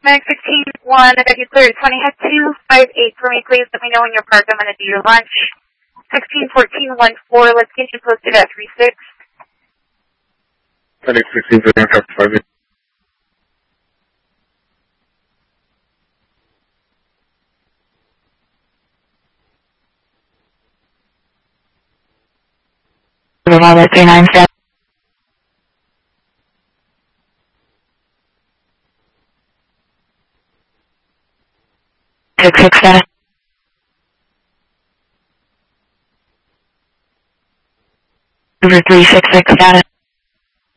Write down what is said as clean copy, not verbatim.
Max 16-1, I got you clear 20, head 258 for me, please. Let me know when you're parked. I'm going to do your lunch. 16-14-1-4, let's get you posted at 3-6. FedEx 16-5. Revolver 397. 667. Over 366 status.